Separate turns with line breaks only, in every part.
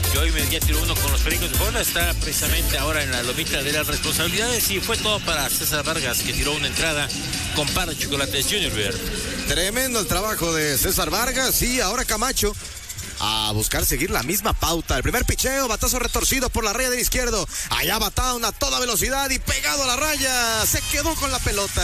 Joymer ya tiró uno con los Pericos de Puebla, está precisamente ahora en la lomita de las responsabilidades y fue todo para César Vargas, que tiró una entrada con par de chocolates Junior Beer.
Tremendo el trabajo de César Vargas y ahora Camacho a buscar seguir la misma pauta. El primer picheo, batazo retorcido por la raya del izquierdo. Allá Bataun a toda velocidad y pegado a la raya. Se quedó con la pelota.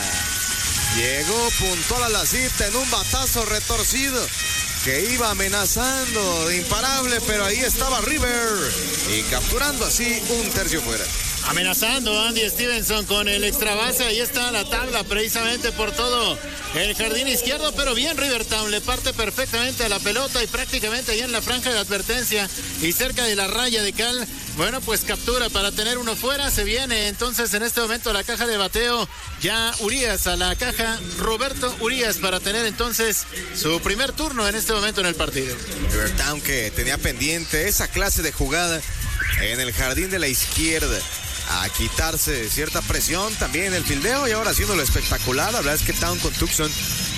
Llegó puntual a la cita en un batazo retorcido que iba amenazando de imparable, pero ahí estaba River y capturando así un tercio fuera.
Amenazando a Andy Stevenson con el extra base. Ahí está la tabla precisamente por todo el jardín izquierdo, pero bien Rivertown, le parte perfectamente a la pelota y prácticamente ahí en la franja de advertencia y cerca de la raya de cal. Bueno, pues captura para tener uno fuera. Se viene entonces en este momento la caja de bateo. Ya Urías a la caja, Roberto Urías, para tener entonces su primer turno en este momento en el partido.
Rivertown que tenía pendiente esa clase de jugada en el jardín de la izquierda, a quitarse cierta presión también el fildeo y ahora haciéndolo espectacular. La verdad es que Town con Tucson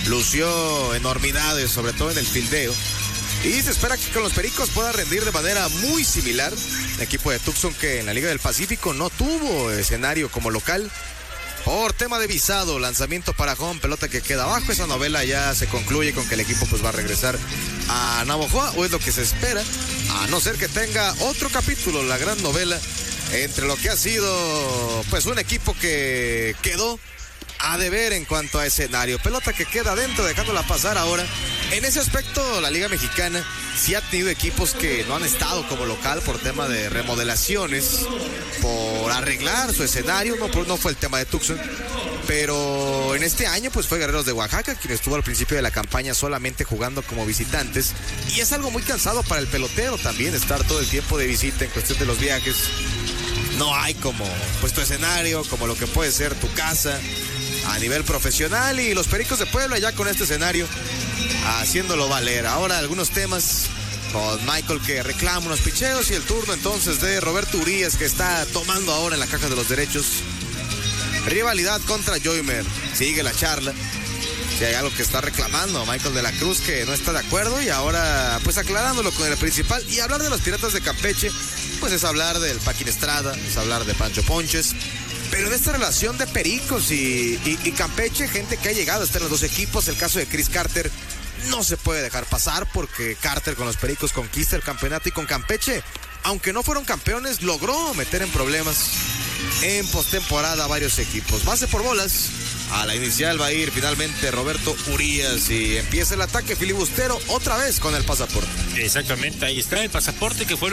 lució enormidades, sobre todo en el fildeo. Y se espera que con los Pericos pueda rendir de manera muy similar. El equipo de Tucson que en la Liga del Pacífico no tuvo escenario como local por tema de visado, lanzamiento para home, pelota que queda abajo. Esa novela ya se concluye con que el equipo pues va a regresar a Navojoa, o es lo que se espera, a no ser que tenga otro capítulo, la gran novela entre lo que ha sido pues un equipo que quedó a deber en cuanto a escenario. Pelota que queda adentro, dejándola pasar ahora. En ese aspecto, la Liga Mexicana sí ha tenido equipos que no han estado como local por tema de remodelaciones, por arreglar su escenario. No fue el tema de Tucson, pero en este año pues fue Guerreros de Oaxaca, quien estuvo al principio de la campaña solamente jugando como visitantes. Y es algo muy cansado para el pelotero también, estar todo el tiempo de visita en cuestión de los viajes. No hay como pues tu escenario, como lo que puede ser tu casa a nivel profesional, y los Pericos de Puebla ya con este escenario haciéndolo valer. Ahora algunos temas con Michael que reclama unos picheos y el turno entonces de Roberto Urías, que está tomando ahora en la caja de los derechos. Rivalidad contra Joymer, sigue la charla. Si hay algo que está reclamando Michael de la Cruz, que no está de acuerdo, y ahora pues aclarándolo con el principal. Y hablar de los Piratas de Campeche pues es hablar del Paquín Estrada, es hablar de Pancho Ponches. Pero en esta relación de Pericos y Campeche, gente que ha llegado a estar en los dos equipos, el caso de Chris Carter no se puede dejar pasar, porque Carter con los Pericos conquista el campeonato, y con Campeche, aunque no fueron campeones, logró meter en problemas en postemporada a varios equipos. Base por bolas, a la inicial va a ir finalmente Roberto Urías y empieza el ataque filibustero otra vez con el pasaporte.
Exactamente, ahí está el pasaporte, que fue